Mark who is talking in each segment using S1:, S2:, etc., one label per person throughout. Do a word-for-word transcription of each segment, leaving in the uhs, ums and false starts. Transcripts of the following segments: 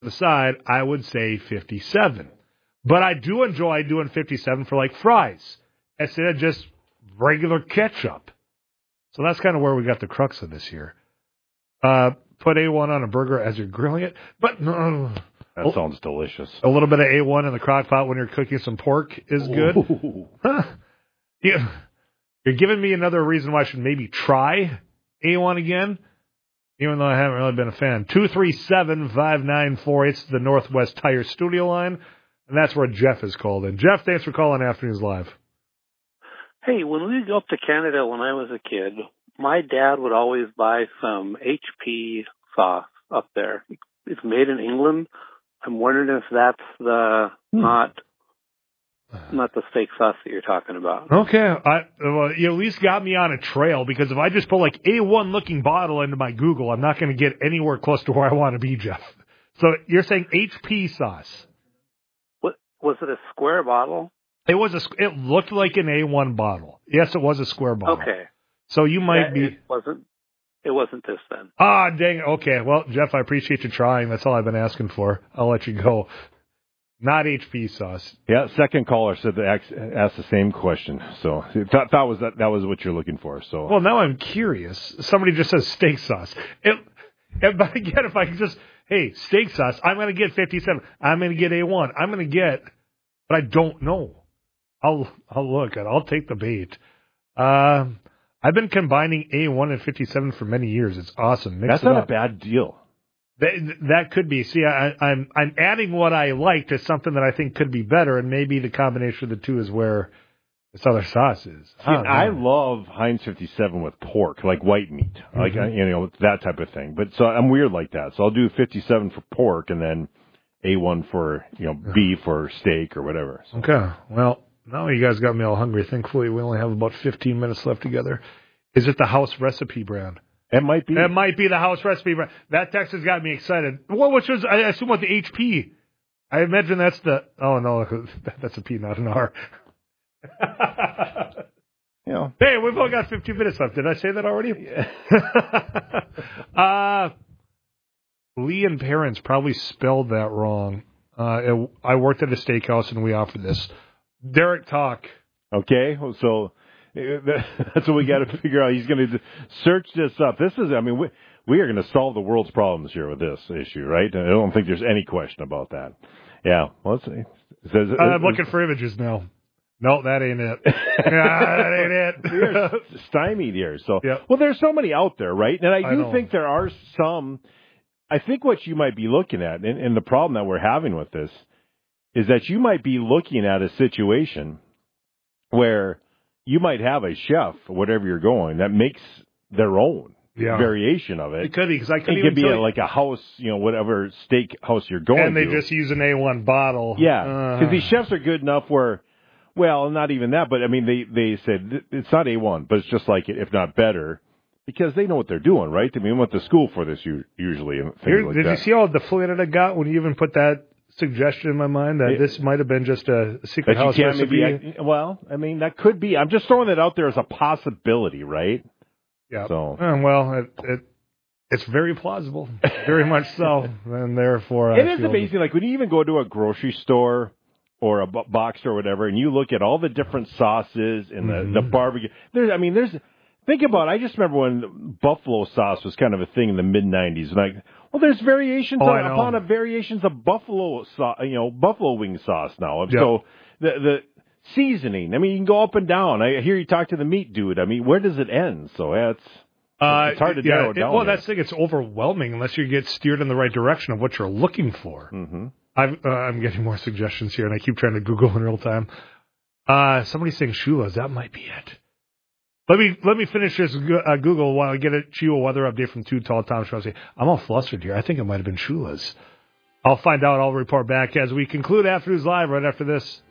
S1: the side, I would say fifty-seven. But I do enjoy doing fifty-seven for like fries instead of just regular ketchup. So that's kind of where we got the crux of this here. Uh, put A one on a burger as you're grilling it, but no.
S2: That sounds delicious.
S1: A little bit of A one in the crock pot when you're cooking some pork is good. Huh. Yeah. You're giving me another reason why I should maybe try A one again, even though I haven't really been a fan. two three seven, five nine four eight is the Northwest Tire Studio line, and that's where Jeff is called in. Jeff, thanks for calling Afternoons Live.
S3: Hey, when we go up to Canada when I was a kid, my dad would always buy some H P sauce up there. It's made in England. I'm wondering if that's the not not the steak sauce that you're talking about.
S1: Okay, I, well, you at least got me on a trail, because if I just put like A one looking bottle into my Google, I'm not going to get anywhere close to where I want to be, Jeff. So you're saying H P sauce?
S3: What was it? A square bottle?
S1: It was a. It looked like an A one bottle. Yes, it was a square bottle.
S3: Okay.
S1: So you might
S3: yeah,
S1: be.
S3: It wasn't. It wasn't this then.
S1: Ah, dang it. Okay. Well, Jeff, I appreciate you trying. That's all I've been asking for. I'll let you go. Not H P sauce.
S2: Yeah, second caller said they asked the same question. So that, that was that, that was what you're looking for. So
S1: well, now I'm curious. Somebody just says steak sauce. It, it, but again, if I can just, hey, steak sauce, I'm going to get fifty-seven. I'm going to get A one. I'm going to get, but I don't know. I'll I'll look. I'll take the bait. Uh, I've been combining A one and fifty-seven for many years. It's awesome. Mix
S2: That's
S1: it
S2: not
S1: up.
S2: a bad deal.
S1: That, that could be. See, I, I'm I'm adding what I like to something that I think could be better, and maybe the combination of the two is where this other sauce is.
S2: See, I, I love Heinz fifty-seven with pork, like white meat, mm-hmm. like you know that type of thing. But so I'm weird like that. So I'll do fifty-seven for pork, and then A one for you know beef or steak or whatever. So.
S1: Okay. Well, now you guys got me all hungry. Thankfully, we only have about fifteen minutes left together. Is it the House Recipe brand?
S2: It might be.
S1: It might be the House Recipe brand. That text has got me excited. Well, which was, I assume, what the H P. I imagine that's the. Oh no, that's a P, not an R.
S2: You know.
S1: Hey, we've only got fifteen minutes left. Did I say that already? uh, Lee and Parents probably spelled that wrong. Uh, it, I worked at a steakhouse and we offered this. Derek, talk.
S2: Okay, so that's what we got to figure out. He's going to search this up. This is, I mean, we, we are going to solve the world's problems here with this issue, right? I don't think there's any question about that. Yeah, well, let's see. It says,
S1: uh, I'm looking for images now. No, that ain't it. Yeah, that ain't it.
S2: We're stymied here. So,
S1: yep.
S2: Well, there's so many out there, right? And I do
S1: I
S2: think there are some. I think what you might be looking at, and, and the problem that we're having with this, is that you might be looking at a situation where you might have a chef, whatever you're going, that makes their own
S1: yeah.
S2: variation of it.
S1: It could be, because I couldn't
S2: it
S1: even
S2: could be
S1: tell
S2: a,
S1: you.
S2: like a house, you know, whatever steak house you're going to.
S1: And they to. just use an A one bottle.
S2: Yeah, because
S1: uh.
S2: these chefs are good enough where, well, not even that, but I mean, they, they said it's not A one, but it's just like it, if not better, because they know what they're doing, right? I mean, we went to school for this usually. And
S1: Here,
S2: like
S1: did
S2: that.
S1: you see how deflated I got when you even put that suggestion in my mind that
S2: it,
S1: this might have been just a secret house recipe?
S2: Maybe, well, I mean, that could be. I'm just throwing it out there as a possibility, right?
S1: Yeah.
S2: So,
S1: uh, well, it, it it's very plausible, very much so, and therefore
S2: it
S1: I
S2: is
S1: feel
S2: amazing. Like when you even go to a grocery store or a b- box or whatever, and you look at all the different sauces and the,
S1: mm-hmm.
S2: the barbecue. There's, I mean, there's. Think about it. I just remember when buffalo sauce was kind of a thing in the mid nineties. Like, well, there's variations
S1: oh,
S2: on, upon a variations of buffalo sauce, you know, buffalo wing sauce now.
S1: Yep.
S2: So the the seasoning. I mean, you can go up and down. I hear you talk to the meat dude. I mean, where does it end? So yeah, it's
S1: uh,
S2: it's hard to
S1: yeah,
S2: narrow
S1: it,
S2: down.
S1: Well,
S2: here.
S1: that's the thing. It's overwhelming unless you get steered in the right direction of what you're looking for.
S2: Mm-hmm.
S1: I've, uh, I'm getting more suggestions here, and I keep trying to Google in real time. Uh, somebody's saying Shula's. That might be it. Let me let me finish this uh, Google while I get a Chio weather update from Too Tall Tom Schwartz. I'm all flustered here. I think it might have been Shula's. I'll find out. I'll report back as we conclude Afternoons Live right after this.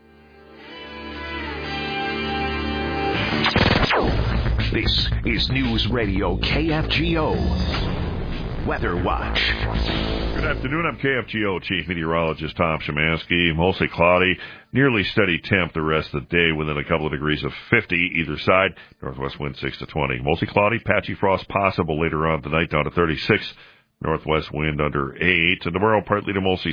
S4: This is News Radio K F G O Weather Watch.
S5: Good afternoon. I'm K F G O Chief Meteorologist Tom Szymanski. Mostly cloudy, nearly steady temp the rest of the day within a couple of degrees of fifty either side. Northwest wind six to twenty. Mostly cloudy, patchy frost possible later on tonight down to thirty-six. Northwest wind under eight. And tomorrow, partly to mostly